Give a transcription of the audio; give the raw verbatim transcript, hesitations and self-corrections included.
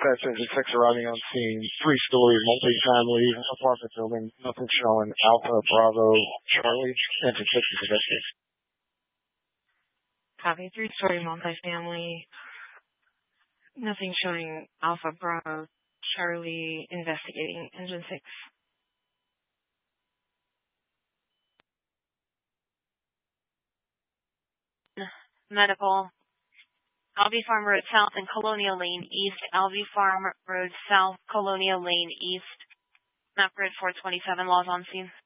dispatch engine six arriving on scene. Three-story multi-family apartment building. Nothing showing. Alpha, Bravo, Charlie. Engine six is investigating. Copy. Three-story multi-family. Nothing showing. Alpha, Bravo, Charlie. Investigating. Engine six. Medical. Alvey Farm Road South and Colonial Lane East. Alvey Farm Road South, Colonial Lane East. Map grid four twenty-seven, laws on scene.